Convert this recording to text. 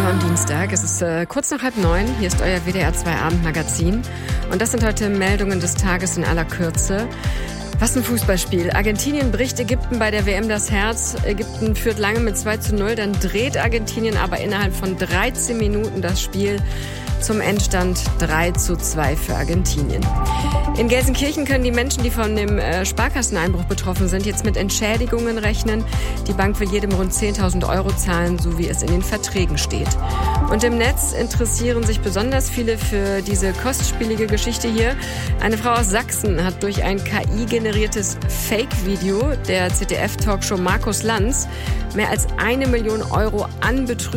am Dienstag. Es ist kurz nach 8:30. Hier ist euer WDR 2 Abendmagazin. Und das sind heute Meldungen des Tages in aller Kürze. Was ein Fußballspiel. Argentinien bricht Ägypten bei der WM das Herz. Ägypten führt lange mit 2:0. Dann dreht Argentinien aber innerhalb von 13 Minuten das Spiel zum Endstand 3:2 für Argentinien. In Gelsenkirchen können die Menschen, die von dem Sparkasseneinbruch betroffen sind, jetzt mit Entschädigungen rechnen. Die Bank will jedem rund 10.000 € zahlen, so wie es in den Verträgen steht. Und im Netz interessieren sich besonders viele für diese kostspielige Geschichte hier. Eine Frau aus Sachsen hat durch ein KI-generiertes Fake-Video der ZDF-Talkshow Markus Lanz mehr als 1 Million € an Betrug